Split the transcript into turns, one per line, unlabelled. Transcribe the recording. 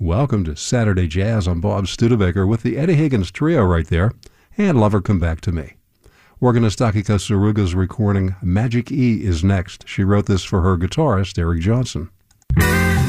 Welcome to Saturday Jazz. I'm Bob Studebaker with the Eddie Higgins Trio right there, and Lover Come Back to Me. Organist Akiko Tsuruga's recording Magic E is next. She wrote this for her guitarist, Eric Johnson.